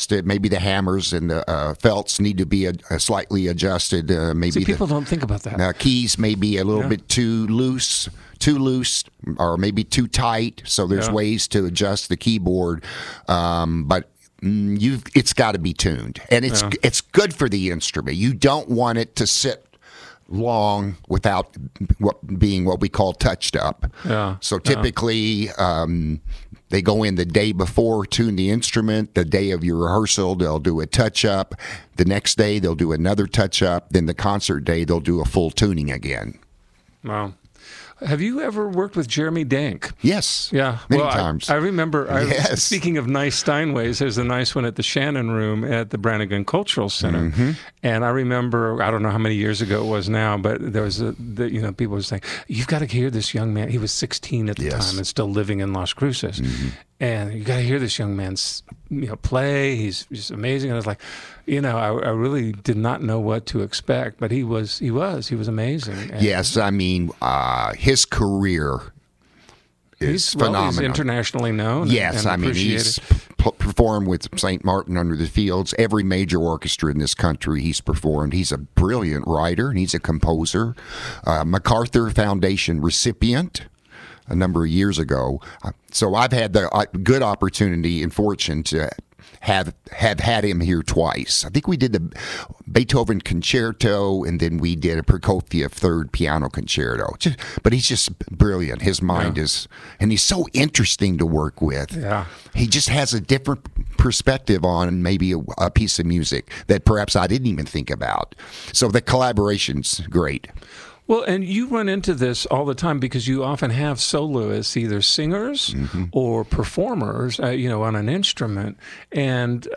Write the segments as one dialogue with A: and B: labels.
A: adjusted. Maybe the hammers and the felts need to be slightly adjusted. Maybe
B: See, people don't think about that.
A: Keys may be a little bit too loose, or maybe too tight. So there's ways to adjust the keyboard, but it's got to be tuned, and it's good for the instrument. You don't want it to sit long without being what we call touched up. So typically they go in the day before, tune the instrument. The day of your rehearsal, they'll do a touch up. The next day they'll do another touch up. Then the concert day they'll do a full tuning again.
B: Wow. Have you ever worked with Jeremy Dank?
A: Yes.
B: Yeah.
A: Many times.
B: I remember, speaking of nice Steinways, there's a nice one at the Shannon Room at the Brannigan Cultural Center.
A: Mm-hmm.
B: And I remember, I don't know how many years ago it was now, but there was, people were saying, you've got to hear this young man. He was 16 at the time and still living in Las Cruces. Mm-hmm. And you got to hear this young man, play. He's just amazing. And I was like, I really did not know what to expect, but he was amazing. And
A: yes, I mean, his career is phenomenal.
B: He's internationally known.
A: Yes,
B: and
A: he's performed with St. Martin Under the Fields, every major orchestra in this country he's performed. He's a brilliant writer, and he's a composer. MacArthur Foundation recipient a number of years ago. So I've had the good opportunity and fortune to have had him here twice. I think we did the Beethoven Concerto, and then we did a Prokofiev Third Piano Concerto. But he's just brilliant. His mind is, and he's so interesting to work with.
B: Yeah.
A: He just has a different perspective on maybe a piece of music that perhaps I didn't even think about. So the collaboration's great.
B: Well, and you run into this all the time because you often have soloists, either singers or performers, on an instrument. And,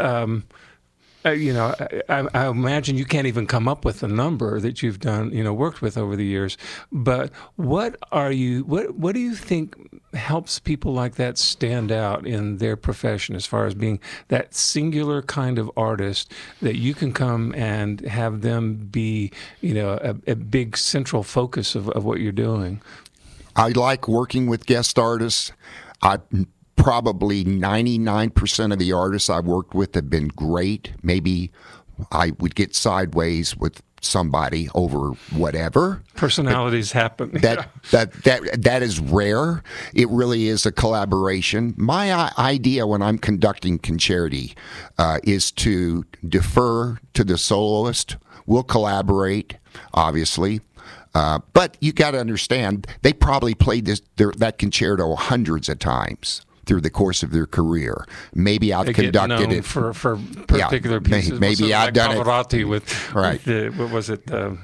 B: I imagine you can't even come up with a number that you've done, worked with over the years. But what do you think helps people like that stand out in their profession as far as being that singular kind of artist that you can come and have them be, a big central focus of what you're doing?
A: I like working with guest artists. Probably 99% of the artists I've worked with have been great. Maybe I would get sideways with somebody over whatever.
B: Personalities happen.
A: That is rare. It really is a collaboration. My idea when I'm conducting concerti is to defer to the soloist. We'll collaborate, obviously. But you got to understand, they probably played that concerto hundreds of times through the course of their career. Maybe I've conducted it
B: for particular pieces.
A: Maybe I've done
B: Pavarotti
A: it
B: with the, what was it? That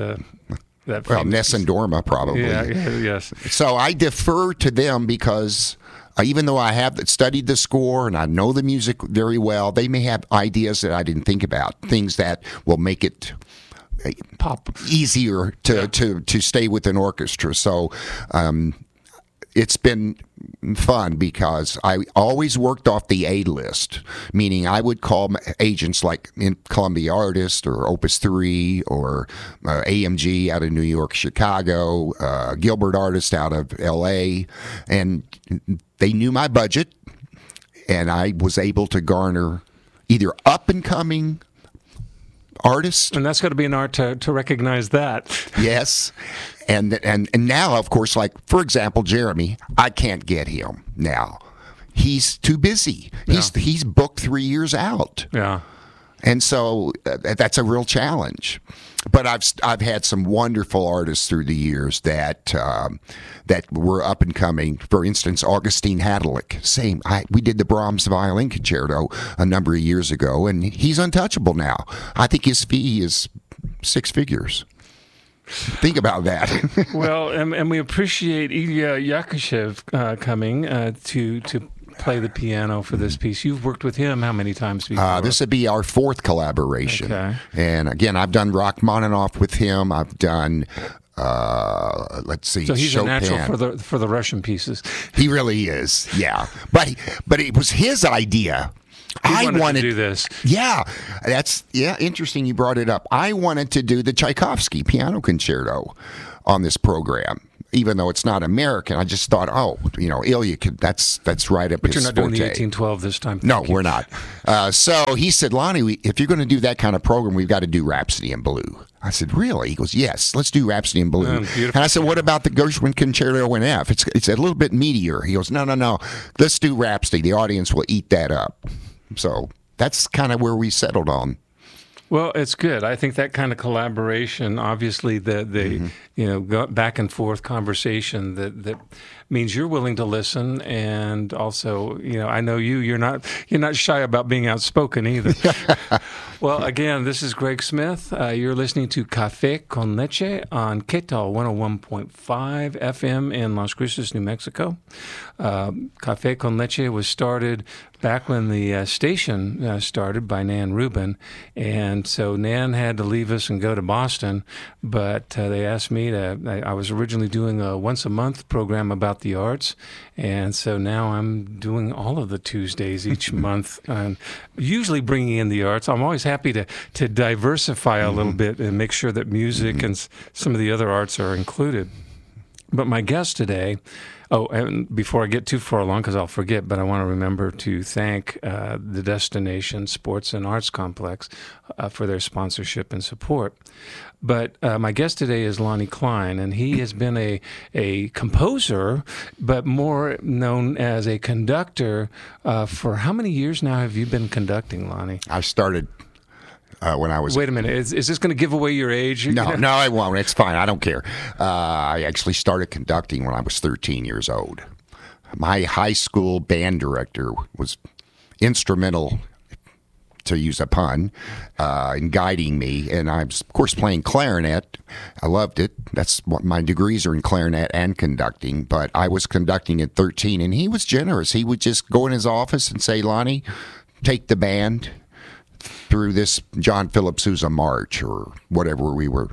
A: Ness and Dorma probably.
B: Yes.
A: So I defer to them because even though I have studied the score and I know the music very well, they may have ideas that I didn't think about, things that will make it
B: pop
A: easier to stay with an orchestra. So it's been fun because I always worked off the A list, meaning I would call agents like in Columbia Artists or Opus 3 or AMG out of New York, Chicago, Gilbert Artists out of LA, and they knew my budget, and I was able to garner either up-and-coming artists.
B: And that's got to be an art to recognize that.
A: Yes. And now, of course, like, for example, Jeremy, I can't get him now. He's too busy. He's booked 3 years out.
B: Yeah.
A: And so that's a real challenge. But I've had some wonderful artists through the years that were up and coming. For instance, Augustine Hadlick. Same. We did the Brahms Violin Concerto a number of years ago, and he's untouchable now. I think his fee is 6 figures. Think about that.
B: Well, and we appreciate Ilya Yakushev coming to play the piano for this piece. You've worked with him how many times before?
A: This would be our 4th collaboration.
B: Okay.
A: And again, I've done Rachmaninoff with him. I've done, let's see,
B: so he's
A: Chopin.
B: a natural for the Russian pieces.
A: He really is, yeah. But it was his idea.
B: I wanted to do this.
A: Yeah, that's interesting you brought it up. I wanted to do the Tchaikovsky piano concerto on this program. even though it's not American, I just thought, oh, Ilya could. That's right up
B: But
A: his
B: you're not doing the
A: forte.
B: 1812 this time.
A: No, we're not. So he said, Lonnie, if you're going to do that kind of program, we've got to do Rhapsody in Blue. I said, really? He goes, yes, let's do Rhapsody in Blue. And I said, what about the Gershwin Concerto in F? It's a little bit meatier. He goes, no, let's do Rhapsody. The audience will eat that up. So that's kind of where we settled on.
B: Well, it's good. I think that kind of collaboration, obviously, the back and forth conversation that means you're willing to listen, and also, I know you're not shy about being outspoken either. Well, again, this is Greg Smith. You're listening to Café con Leche on KTAL 101.5 FM in Las Cruces, New Mexico. Café con Leche was started back when the station started by Nan Rubin, and so Nan had to leave us and go to Boston, but they asked me I was originally doing a once-a-month program about the arts, and so now I'm doing all of the Tuesdays each month, and usually bringing in the arts. I'm always happy to diversify a little bit and make sure that music and some of the other arts are included. But my guest today, and before I get too far along, because I'll forget, but I want to remember to thank the Destination Sports and Arts Complex for their sponsorship and support. But my guest today is Lonnie Klein, and he has been a composer, but more known as a conductor. For how many years now have you been conducting, Lonnie?
A: I started when I was...
B: Wait a minute. Is this going to give away your age?
A: No, I won't. It's fine. I don't care. I actually started conducting when I was 13 years old. My high school band director was instrumental, to use a pun, in guiding me. And I was, of course, playing clarinet. I loved it. That's what my degrees are, in clarinet and conducting. But I was conducting at 13, and he was generous. He would just go in his office and say, Lonnie, take the band through this John Philip Sousa march or whatever we were,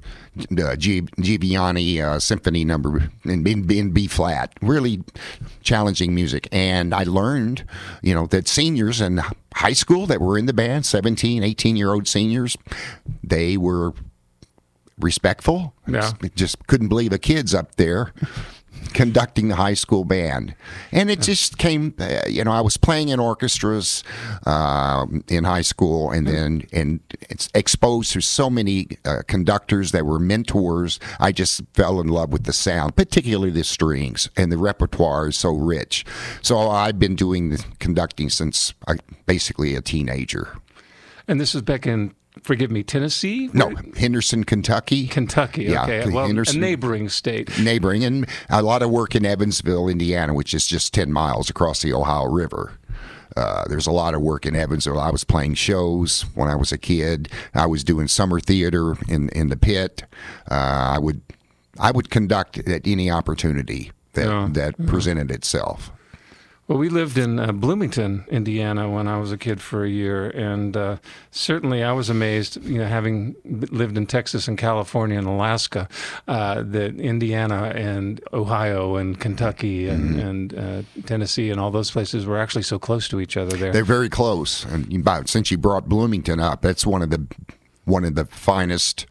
A: Giuliani symphony number in B flat, really challenging music. And I learned, that seniors in high school that were in the band, 17, 18-year-old seniors, they were respectful.
B: Yeah.
A: Just couldn't believe a kid's up there conducting the high school band. And it just came, I was playing in orchestras in high school, and it's exposed to so many conductors that were mentors. I just fell in love with the sound, particularly the strings, and the repertoire is so rich. So I've been doing the conducting since basically a teenager.
B: And this is back in, forgive me, Tennessee?
A: No, Henderson, Kentucky.
B: Kentucky, okay.
A: Yeah,
B: well,
A: Henderson,
B: a neighboring state.
A: Neighboring, and a lot of work in Evansville, Indiana, which is just 10 miles across the Ohio River. There's a lot of work in Evansville. I was playing shows when I was a kid. I was doing summer theater in the pit. I would conduct at any opportunity that presented itself.
B: Well, we lived in Bloomington, Indiana, when I was a kid for a year, and certainly I was amazed, having lived in Texas and California and Alaska, that Indiana and Ohio and Kentucky and Tennessee and all those places were actually so close to each other there.
A: They're very close, and since you brought Bloomington up, that's one of the finest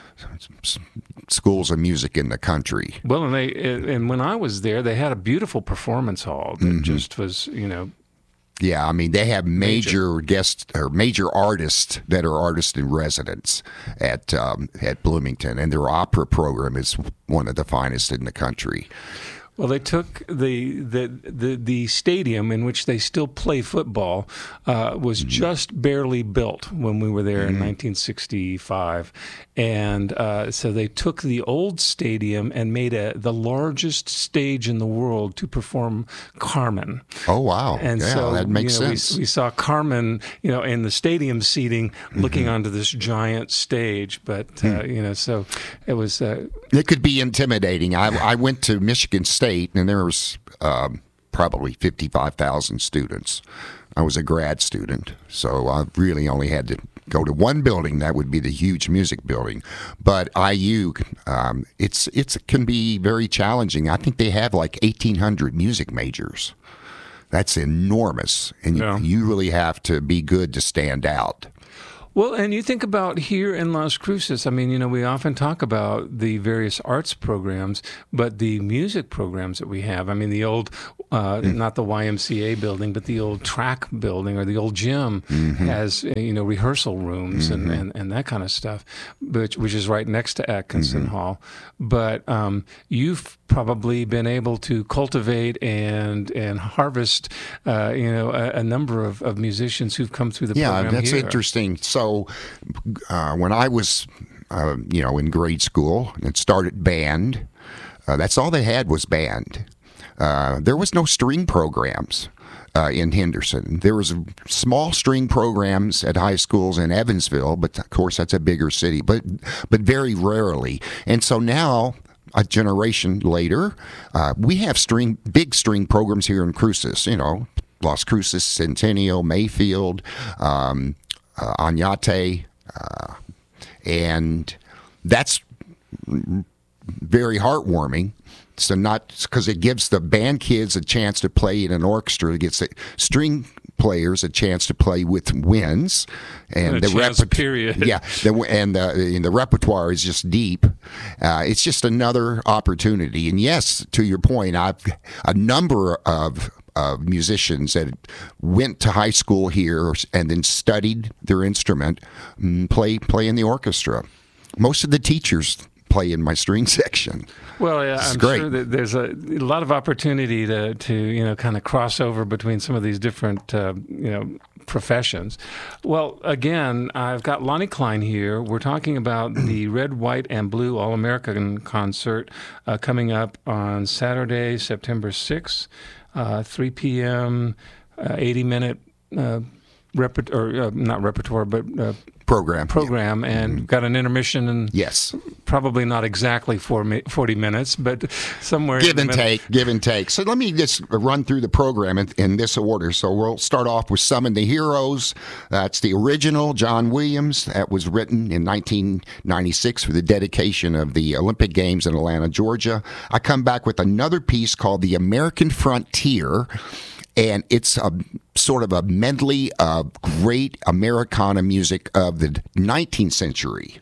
A: schools of music in the country.
B: Well, and when I was there, they had a beautiful performance hall that just was,
A: Yeah, I mean, they have major guests or major artists that are artists in residence at Bloomington, and their opera program is one of the finest in the country.
B: Well, they took the stadium in which they still play football was just barely built when we were there in 1965, and so they took the old stadium and made the largest stage in the world to perform Carmen.
A: Oh wow!
B: And so
A: that makes sense.
B: We saw Carmen, in the stadium seating, looking onto this giant stage. But so it was.
A: It could be intimidating. I went to Michigan State, and there was probably 55,000 students. I was a grad student, so I really only had to go to one building. That would be the huge music building. But IU, it can be very challenging. I think they have like 1,800 music majors. That's enormous, and you really have to be good to stand out.
B: Well, and you think about here in Las Cruces, I mean, we often talk about the various arts programs, but the music programs that we have, I mean, the old, not the YMCA building, but the old track building or the old gym has, rehearsal rooms and that kind of stuff, which is right next to Atkinson Hall. But you've probably been able to cultivate and harvest, a number of musicians who've come through the program.
A: Yeah, that's interesting. So when I was, in grade school and started band, that's all they had was band. There was no string programs in Henderson. There was small string programs at high schools in Evansville, but of course that's a bigger city, but very rarely. And so now, a generation later, we have big string programs here in Cruces, Las Cruces, Centennial, Mayfield, Oñate, and that's very heartwarming. So not because it gives the band kids a chance to play in an orchestra, it gets the string players a chance to play with winds, and the
B: period.
A: Yeah, the repertoire is just deep. It's just another opportunity. And yes, to your point, I've a number of musicians that went to high school here and then studied their instrument, play in the orchestra. Most of the teachers play in my string section.
B: Well, yeah, I'm sure that there's a lot of opportunity to kind of cross over between some of these different professions. Well, again, I've got Lonnie Klein here. We're talking about the Red, White, and Blue All-American concert coming up on Saturday, September 6th, 3 p.m., 80-minute not repertoire, but program, and got an intermission, and
A: yes,
B: probably not exactly 40 minutes, but somewhere
A: give and take. So let me just run through the program in this order. So we'll start off with Summon the Heroes. That's the original John Williams that was written in 1996 for the dedication of the Olympic Games in Atlanta, Georgia. I come back with another piece called The American Frontier, and it's a sort of a medley of great Americana music of the 19th century.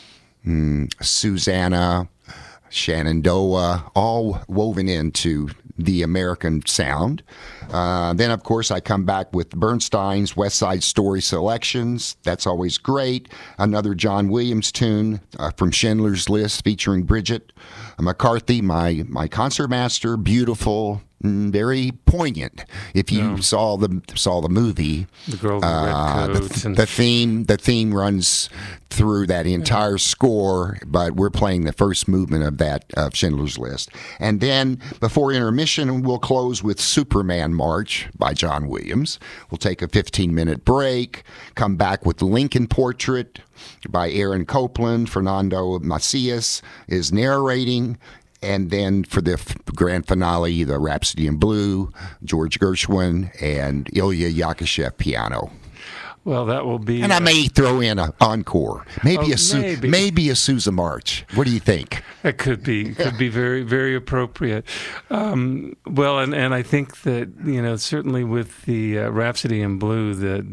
A: Susanna, Shenandoah, all woven into the American sound. Then, of course, I come back with Bernstein's West Side Story selections. That's always great. Another John Williams tune from Schindler's List featuring Bridget McCarthy, my concertmaster. Beautiful, very poignant. If you saw the movie,
B: The Girl in the Red Coat,
A: the theme runs through that entire score, but we're playing the first movement of that of Schindler's List. And then before intermission, we'll close with Superman March by John Williams. We'll take a 15-minute break, come back with Lincoln Portrait by Aaron Copland. Fernando Macias is narrating. And then for the grand finale, the Rhapsody in Blue, George Gershwin, and Ilya Yakushev piano.
B: Well, that will be...
A: And I may throw in an encore. Maybe a Sousa March. What do you think?
B: It could be very, very appropriate. Well, and I think that, certainly with the Rhapsody in Blue,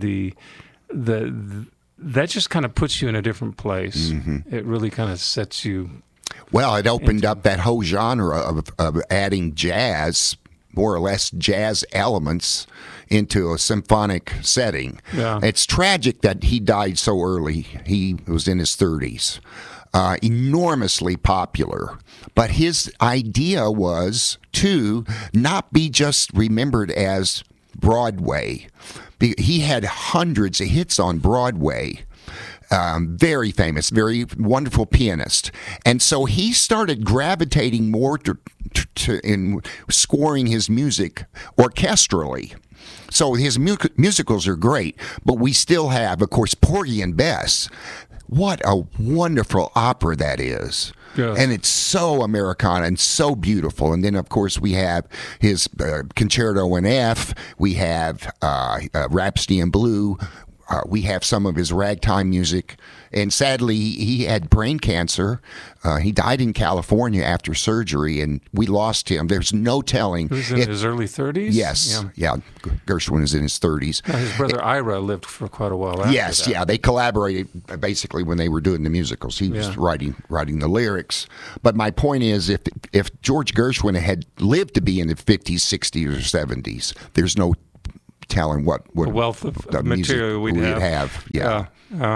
B: that just kind of puts you in a different place. It really kind of sets you...
A: Well, it opened up that whole genre of adding jazz, more or less jazz elements, into a symphonic setting.
B: Yeah.
A: It's tragic that he died so early. He was in his 30s. Enormously popular. But his idea was to not be just remembered as Broadway. He had hundreds of hits on Broadway. Very famous, very wonderful pianist. And so he started gravitating more to in scoring his music orchestrally. So his musicals are great, but we still have, of course, Porgy and Bess. What a wonderful opera that is.
B: Yes.
A: And it's so Americana and so beautiful. And then, of course, we have his Concerto in F. We have Rhapsody in Blue. we have some of his ragtime music. And sadly, he had brain cancer. He died in California after surgery, and we lost him. There's no telling.
B: He was in his early 30s?
A: Yes. Yeah. Gershwin is in his 30s.
B: Now, his brother Ira lived for quite a while after
A: Yes,
B: that.
A: yeah. They collaborated basically when they were doing the musicals. He was writing the lyrics. But my point is, if George Gershwin had lived to be in the 50s, 60s, or 70s, there's no telling what
B: the wealth of material we'd
A: have. Yeah.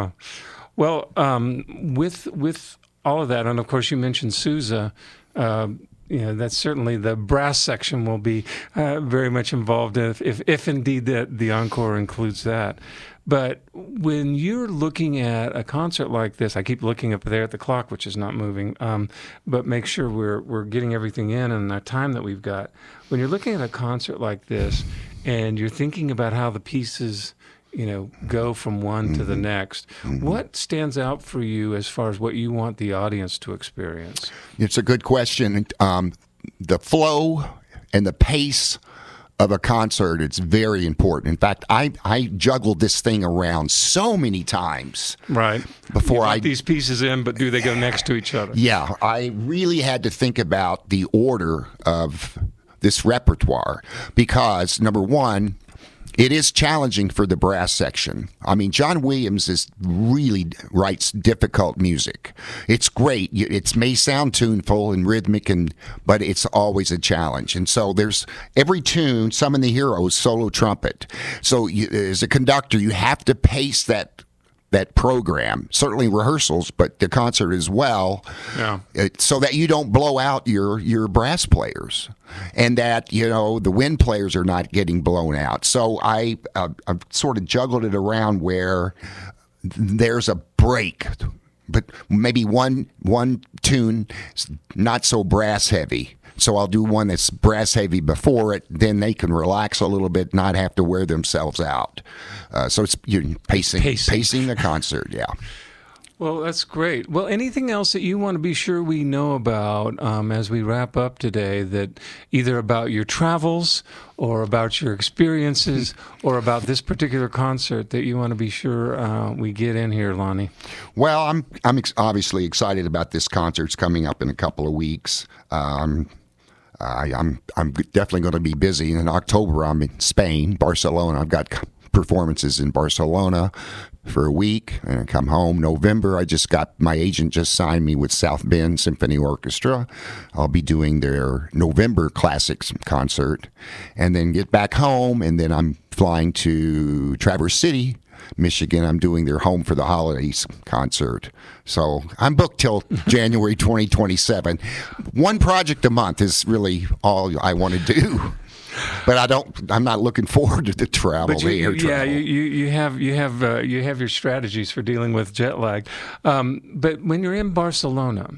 B: Well, with all of that, and of course you mentioned Sousa, that's certainly the brass section will be very much involved if indeed the encore includes that. But when you're looking at a concert like this, I keep looking up there at the clock, which is not moving, but make sure we're getting everything in the time that we've got. When you're looking at a concert like this, and you're thinking about how the pieces go from one to the next. What stands out for you as far as what you want the audience to experience?
A: It's a good question. The flow and the pace of a concert, it's very important. In fact, I juggled this thing around so many times.
B: Right.
A: Before
B: I these pieces in, but do they go next to each other?
A: Yeah, I really had to think about the order of this repertoire because, number one, it is challenging for the brass section. I mean, John Williams really writes difficult music. It's great. It may sound tuneful and rhythmic, but it's always a challenge. And so there's every tune, Summon the Heroes, solo trumpet. So as a conductor, you have to pace that program, certainly rehearsals, but the concert as well, so that you don't blow out your brass players and that, the wind players are not getting blown out. So I've sort of juggled it around where there's a break, but maybe one tune is not so brass heavy. So I'll do one that's brass heavy before it. Then they can relax a little bit, not have to wear themselves out. So it's pacing the concert. Yeah.
B: Well, that's great. Well, anything else that you want to be sure we know about as we wrap up today, that either about your travels or about your experiences or about this particular concert that you want to be sure we get in here, Lonnie?
A: Well, I'm obviously excited about this concert. It's coming up in a couple of weeks. I'm definitely going to be busy. In October, I'm in Spain, Barcelona. I've got performances in Barcelona for a week, and I come home. November, my agent just signed me with South Bend Symphony Orchestra. I'll be doing their November Classics concert, and then get back home, and then I'm flying to Traverse City, Michigan. I'm doing their Home for the Holidays concert. So I'm booked till January 2027. One project a month is really all I want to do. But I'm not looking forward to the travel.
B: You have your strategies for dealing with jet lag. But when you're in Barcelona,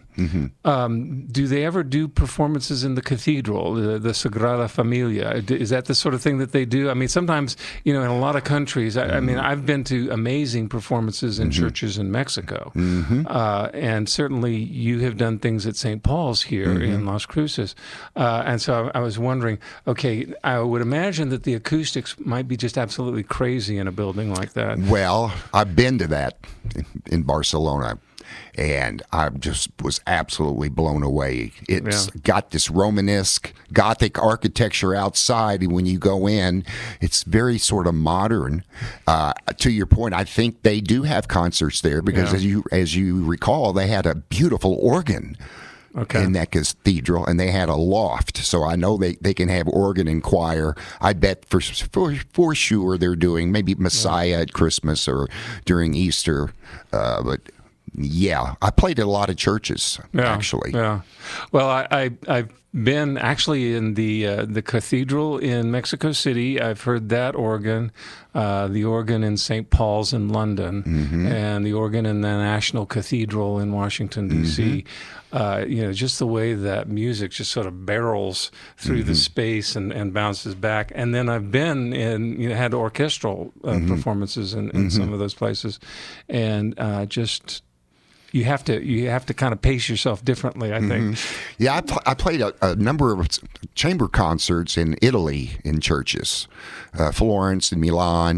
B: do they ever do performances in the cathedral, the Sagrada Familia? Is that the sort of thing that they do? I mean, sometimes in a lot of countries. I mean, I've been to amazing performances in churches in Mexico, and certainly you have done things at St. Paul's here in Las Cruces, and so I was wondering, okay. I would imagine that the acoustics might be just absolutely crazy in a building like that.
A: Well, I've been to that in Barcelona, and I just was absolutely blown away. It's got this Romanesque, Gothic architecture outside, and when you go in, it's very sort of modern. To your point, I think they do have concerts there because, as you recall, they had a beautiful organ. In that cathedral, and they had a loft, so I know they can have organ and choir. I bet for sure they're doing maybe Messiah at Christmas or during Easter, but yeah, I played at a lot of churches actually.
B: Yeah, well, I've been actually in the cathedral in Mexico City. I've heard that organ, the organ in St. Paul's in London, and the organ in the National Cathedral in Washington, D.C. Just the way that music just sort of barrels through the space and bounces back. And then I've been had orchestral performances in some of those places, and just. You have to kind of pace yourself differently, I think.
A: Yeah, I played a number of chamber concerts in Italy in churches, Florence and Milan,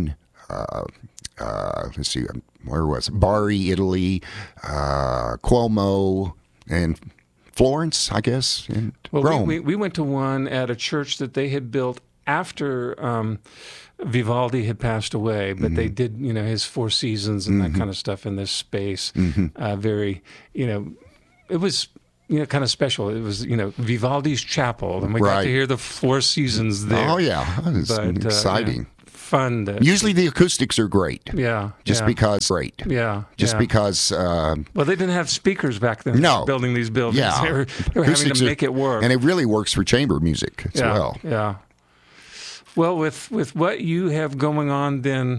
A: let's see, where was it? Bari, Italy, Cuomo, and Florence, I guess, and Rome.
B: We went to one at a church that they had built after Vivaldi had passed away, but they did, his Four Seasons and that kind of stuff in this space. Very, it was, kind of special. It was, Vivaldi's chapel, and we got to hear the Four Seasons there.
A: Oh, yeah. It's exciting.
B: Fun.
A: Usually the acoustics are great.
B: Yeah.
A: Because because.
B: Well, they didn't have speakers back then.
A: No.
B: Building these buildings.
A: Yeah.
B: They were having to make it work.
A: And it really works for chamber music as well.
B: Yeah. Well, with what you have going on then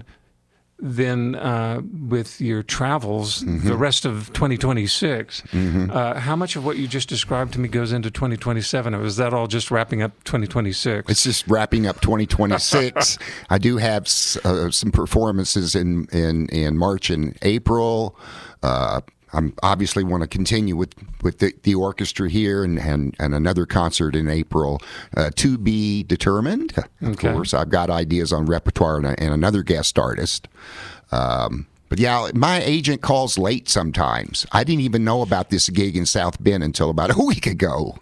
B: with your travels, the rest of 2026, how much of what you just described to me goes into 2027? Or is that all just wrapping up 2026?
A: It's just wrapping up 2026. I do have some performances in March and April. I obviously want to continue with the orchestra here and another concert in April to be determined. Of course, I've got ideas on repertoire and another guest artist. But yeah, my agent calls late sometimes. I didn't even know about this gig in South Bend until about a week ago.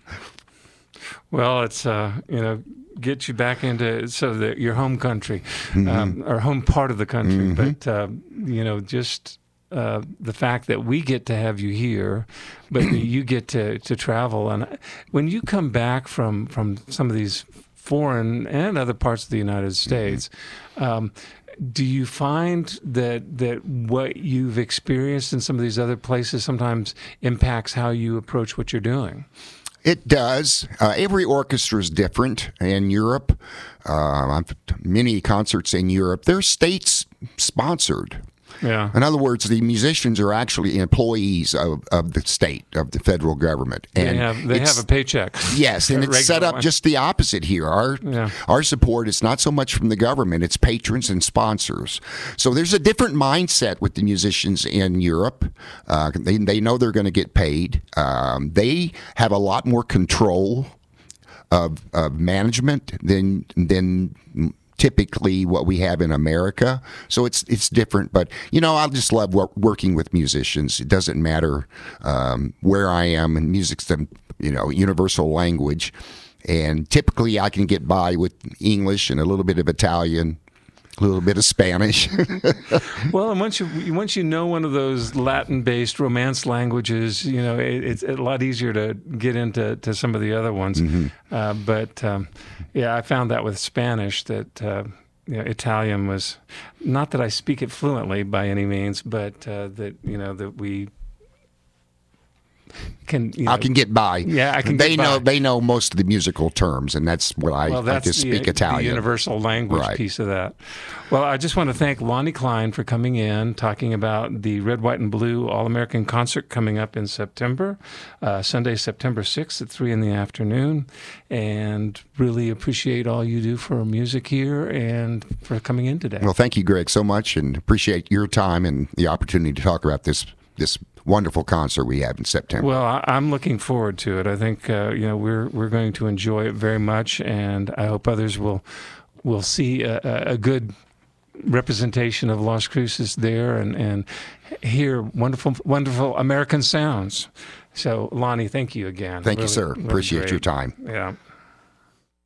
B: Well, it's get you back into your home country or home part of the country, but just. The fact that we get to have you here, but you get to travel. And when you come back from some of these foreign and other parts of the United States, do you find that what you've experienced in some of these other places sometimes impacts how you approach what you're doing?
A: It does. Every orchestra is different. In Europe, I've many concerts in Europe. They're states sponsored.
B: Yeah.
A: In other words, the musicians are actually employees of the state, of the federal government. And
B: they have a paycheck.
A: Yes, and it's set up just the opposite here. Our support is not so much from the government, it's patrons and sponsors. So there's a different mindset with the musicians in Europe. They know they're going to get paid. They have a lot more control of management than typically what we have in America. So it's different, but I just love working with musicians. It doesn't matter where I am, and music's the universal language, and typically I can get by with English and a little bit of Italian, a little bit of Spanish.
B: Well, and once you know one of those Latin-based Romance languages, it's a lot easier to get into some of the other ones. But I found that with Spanish that Italian was not that I speak it fluently by any means, but that we can.
A: I can get by.
B: Yeah, I can.
A: They know most of the musical terms, and that's what I just speak Italian.
B: The universal language piece of that. Well, I just want to thank Lonnie Klein for coming in, talking about the Red, White, and Blue All-American Concert coming up in September, Sunday, September 6th at 3 in the afternoon, and really appreciate all you do for music here and for coming in today.
A: Well, thank you, Greg, so much, and appreciate your time and the opportunity to talk about this wonderful concert we have in September.
B: Well, I'm looking forward to it. I think we're going to enjoy it very much, and I hope others will see a good representation of Las Cruces there and hear wonderful American sounds. So, Lonnie, thank you again.
A: Thank you, sir. Appreciate your time.
B: Yeah.